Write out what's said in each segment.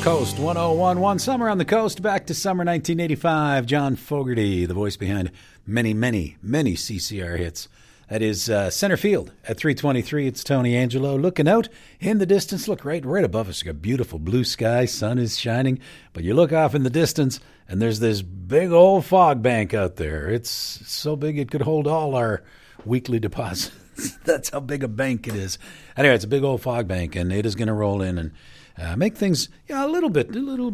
Coast 101.1 Summer on the Coast. Back to summer 1985. John Fogerty, the voice behind many, many, many CCR hits. That is center field at 323. It's Tony Angelo looking out in the distance. Look right above us. We've got beautiful blue sky. Sun is shining. But you look off in the distance, and there's this big old fog bank out there. It's so big it could hold all our weekly deposits. That's how big a bank it is. Anyway, it's a big old fog bank, and it is going to roll in and make things a little bit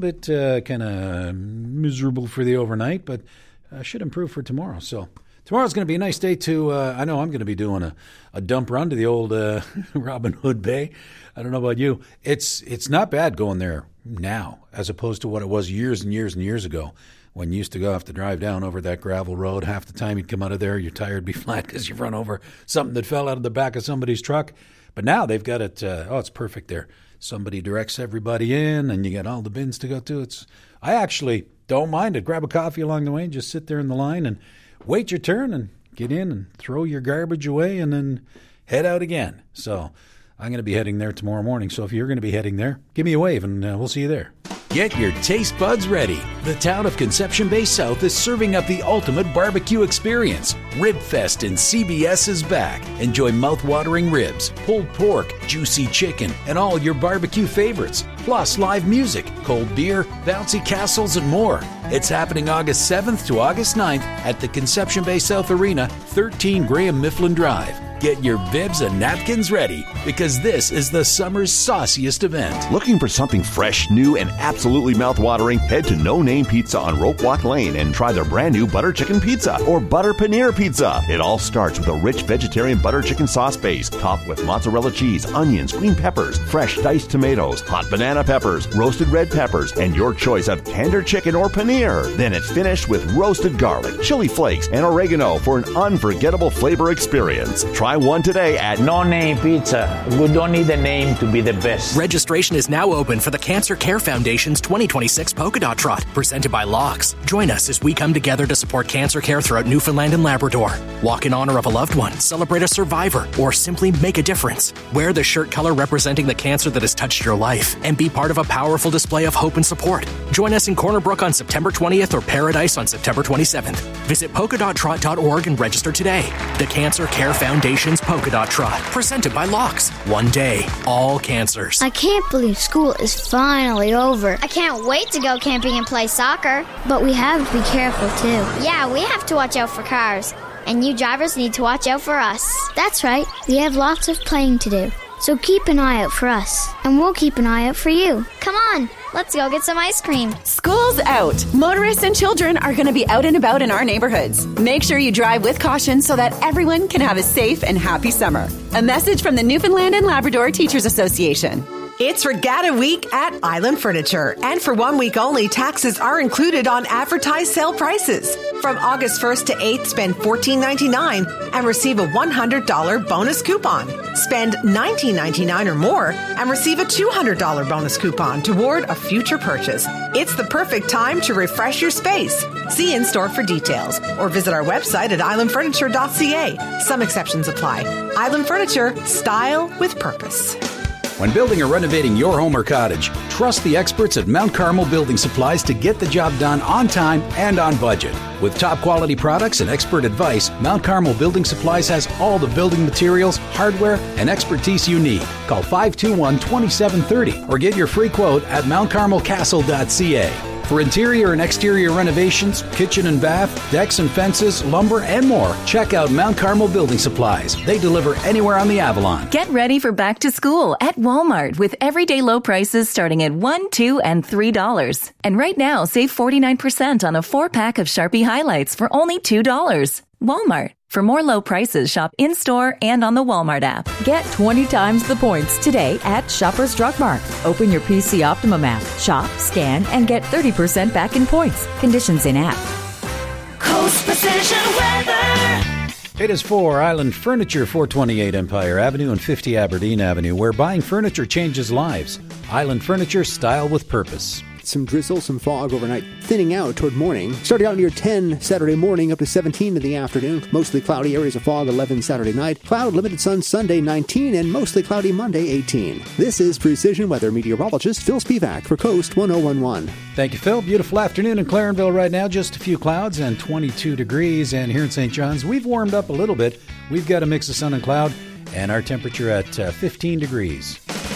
kind of miserable for the overnight, but should improve for tomorrow. So tomorrow's going to be a nice day to, I know I'm going to be doing a dump run to the old Robin Hood Bay. I don't know about you. It's not bad going there now as opposed to what it was years and years and years ago when you used to have to drive down over that gravel road. Half the time you'd come out of there, your tire would be flat because you've run over something that fell out of the back of somebody's truck. But now they've got it, it's perfect there. Somebody directs everybody in, and you got all the bins to go to. I actually don't mind it. Grab a coffee along the way and just sit there in the line and wait your turn and get in and throw your garbage away and then head out again. So I'm going to be heading there tomorrow morning. So if you're going to be heading there, give me a wave and we'll see you there. Get your taste buds ready. The town of Conception Bay South is serving up the ultimate barbecue experience. Rib Fest in CBS is back. Enjoy mouth-watering ribs, pulled pork, juicy chicken, and all your barbecue favorites. Plus live music, cold beer, bouncy castles, and more. It's happening August 7th to August 9th at the Conception Bay South Arena, 13 Graham Mifflin Drive. Get your bibs and napkins ready because this is the summer's sauciest event. Looking for something fresh, new, and absolutely mouth-watering? Head to No Name Pizza on Rope Walk Lane and try their brand new butter chicken pizza or butter paneer pizza. It all starts with a rich vegetarian butter chicken sauce base topped with mozzarella cheese, onions, green peppers, fresh diced tomatoes, hot banana peppers, roasted red peppers, and your choice of tender chicken or paneer. Then it's finished with roasted garlic, chili flakes, and oregano for an unforgettable flavor experience. Try one today at No Name Pizza. We don't need a name to be the best. Registration is now open for the Cancer Care Foundation's 2026 Polka Dot Trot, presented by Locks. Join us as we come together to support cancer care throughout Newfoundland and Labrador. Walk in honor of a loved one, celebrate a survivor, or simply make a difference. Wear the shirt color representing the cancer that has touched your life and be part of a powerful display of hope and support. Join us in Corner Brook on September 20th or Paradise on September 27th. Visit polkadottrot.org and register today. The Cancer Care Foundation's Polka Dot Trot, presented by Locks. One day, all cancers. I can't believe school is finally over. I can't wait to go camping and play soccer. But we have to be careful too. Yeah, we have to watch out for cars. And you drivers need to watch out for us. That's right. We have lots of playing to do. So keep an eye out for us, and we'll keep an eye out for you. Come on, let's go get some ice cream. School's out. Motorists and children are going to be out and about in our neighborhoods. Make sure you drive with caution so that everyone can have a safe and happy summer. A message from the Newfoundland and Labrador Teachers Association. It's Regatta Week at Island Furniture, and for 1 week only, taxes are included on advertised sale prices. From August 1st to 8th, spend $14.99 and receive a $100 bonus coupon. Spend $19.99 or more and receive a $200 bonus coupon toward a future purchase. It's the perfect time to refresh your space. See in-store for details or visit our website at islandfurniture.ca. Some exceptions apply. Island Furniture, style with purpose. When building or renovating your home or cottage, trust the experts at Mount Carmel Building Supplies to get the job done on time and on budget. With top quality products and expert advice, Mount Carmel Building Supplies has all the building materials, hardware, and expertise you need. Call 521-2730 or get your free quote at mountcarmelcastle.ca. For interior and exterior renovations, kitchen and bath, decks and fences, lumber, and more, check out Mount Carmel Building Supplies. They deliver anywhere on the Avalon. Get ready for back to school at Walmart with everyday low prices starting at $1, $2, and $3. And right now, save 49% on a 4-pack of Sharpie highlights for only $2. Walmart. For more low prices, shop in-store and on the Walmart app. Get 20 times the points today at Shoppers Drug Mart. Open your PC Optimum app, shop, scan, and get 30% back in points. Conditions in app. Coast Precision Weather. It is for Island Furniture, 428 Empire Avenue and 50 Aberdeen Avenue, where buying furniture changes lives. Island Furniture, style with purpose. some drizzle, some fog overnight, thinning out toward morning. Starting out near 10 Saturday morning, up to 17 in the afternoon. Mostly cloudy areas of fog 11 Saturday night. Cloud, limited sun Sunday 19, and mostly cloudy Monday 18. This is Precision Weather meteorologist Phil Spivak for Coast 1011. Thank you, Phil. Beautiful afternoon in Clarenville right now. Just a few clouds and 22 degrees. And here in St. John's, we've warmed up a little bit. We've got a mix of sun and cloud, and our temperature at 15 degrees.